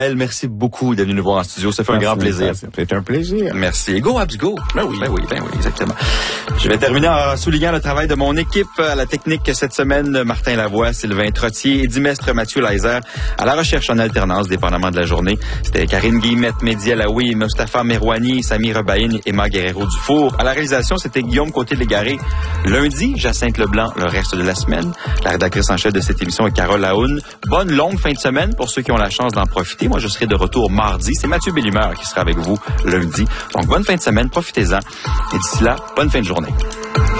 Merci beaucoup d'être venu nous voir en studio. Ça fait un grand plaisir. C'est un plaisir. Merci. Go, Habs, go. Ben oui, exactement. Je vais terminer en soulignant le travail de mon équipe à la technique cette semaine. Martin Lavoie, Sylvain Trottier et Dimestre Mathieu Leiser à la recherche en alternance, dépendamment de la journée. C'était Karine Guillemette, Mehdi Alaoui, Mustapha Merouani, Sami Rebaïn et Emma Guerrero-Dufour. À la réalisation, c'était Guillaume Côté-Légaré. Lundi, Jacinthe Leblanc, le reste de la semaine. La rédactrice en chef de cette émission est Carole Laoune. Bonne longue fin de semaine pour ceux qui ont la chance d'en profiter. Moi, je serai de retour mardi. C'est Mathieu Bellumeur qui sera avec vous lundi. Donc, bonne fin de semaine. Profitez-en. Et d'ici là, bonne fin de journée.